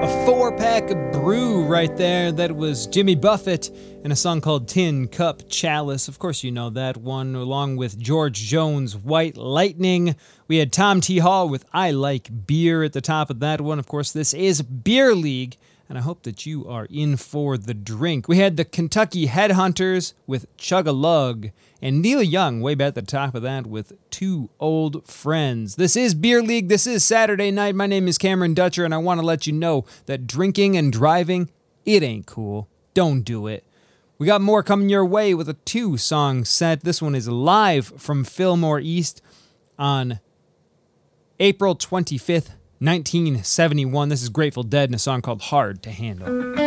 A four-pack of brew right there. That was Jimmy Buffett and a song called Tin Cup Chalice. Of course you know that one, along with George Jones' White Lightning. We had Tom T. Hall with I Like Beer at the top of that one. Of course, this is Beer League, and I hope that you are in for the drink. We had the Kentucky Headhunters with Chug-a-Lug, and Neil Young way back at the top of that with Two Old Friends. This is Beer League. This is Saturday night. My name is Cameron Dutcher, and I want to let you know that drinking and driving, it ain't cool. Don't do it. We got more coming your way with a 2-song set. This one is live from Fillmore East on April 25th, 1971. This is Grateful Dead and a song called Hard to Handle.